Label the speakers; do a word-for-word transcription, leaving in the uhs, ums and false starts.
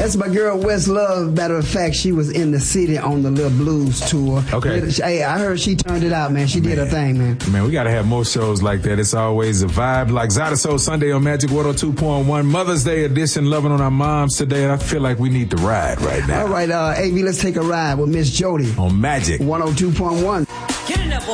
Speaker 1: That's my girl West Love. Matter of fact, she was in the city on the little blues tour.
Speaker 2: Okay.
Speaker 1: Hey, I heard she turned it out, man. She man. did her thing, man.
Speaker 2: Man, we got to have more shows like that. It's always a vibe. Like Zada Soul Sunday on Magic one oh two point one. Mother's Day edition, loving on our moms today. And I feel like we need to ride right now.
Speaker 1: All right, uh, A V, let's take a ride with Miss Jody.
Speaker 2: On Magic
Speaker 1: one oh two point one.
Speaker 3: Get in there, boy.